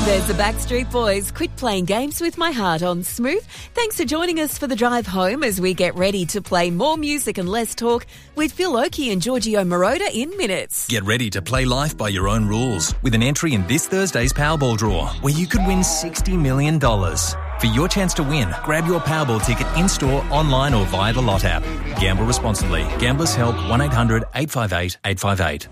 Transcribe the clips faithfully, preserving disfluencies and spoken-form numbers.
There's the Backstreet Boys. Quit playing games with my heart on Smooth. Thanks for joining us for the drive home as we get ready to play more music and less talk with Phil Oakey and Giorgio Moroder in minutes. Get ready to play life by your own rules with an entry in this Thursday's Powerball draw where you could win sixty million dollars. For your chance to win, grab your Powerball ticket in-store, online or via the Lot app. Gamble responsibly. Gamblers Help one eight hundred eight five eight eight five eight.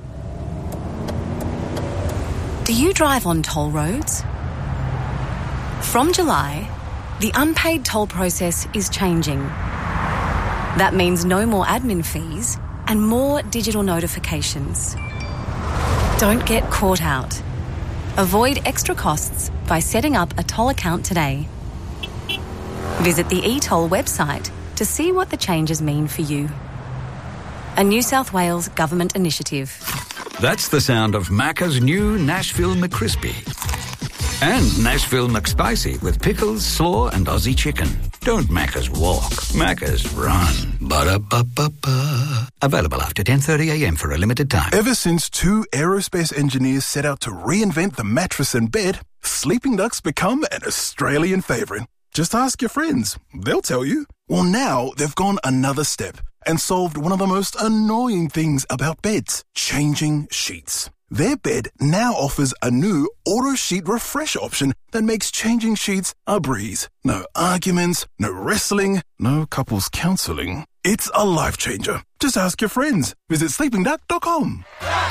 Do you drive on toll roads? From July, the unpaid toll process is changing. That means no more admin fees and more digital notifications. Don't get caught out. Avoid extra costs by setting up a toll account today. Visit the eToll website to see what the changes mean for you. A New South Wales government initiative. That's the sound of Macca's new Nashville McCrispy. And Nashville McSpicy with pickles, slaw and Aussie chicken. Don't Macca's walk, Macca's run. Ba-da-ba-ba-ba. Available after ten thirty a m for a limited time. Ever since two aerospace engineers set out to reinvent the mattress and bed, Sleeping Duck's become an Australian favourite. Just ask your friends. They'll tell you. Well, now they've gone another step and solved one of the most annoying things about beds, changing sheets. Their bed now offers a new auto sheet refresh option that makes changing sheets a breeze. No arguments, no wrestling, no couples counselling. It's a life changer. Just ask your friends. Visit sleeping duck dot com.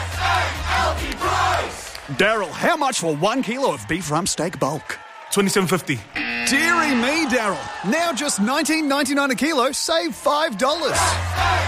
Daryl, how much for one kilo of beef rump steak bulk? twenty-seven fifty. Deary me, Daryl. Now just nineteen ninety-nine a kilo, save five dollars.